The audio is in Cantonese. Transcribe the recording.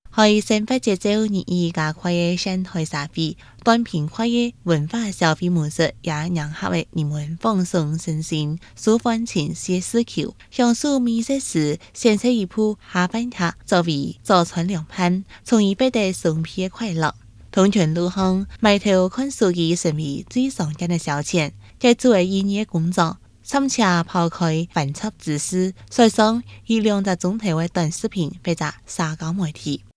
喺生活節奏日益加快嘅現代社會，短平快嘅文化消費模式也讓客嘅人們放鬆身心、舒緩情緒需求，享受美食時選擇一部下飯盒作為早餐涼拌，從而獲得鬆皮嘅快樂。通勤路上，埋頭看手機成為最常見嘅消遣，佢作為營業工作，甚至拋開飯桌之事，隨上一兩個鐘頭嘅短視頻或者社交媒體。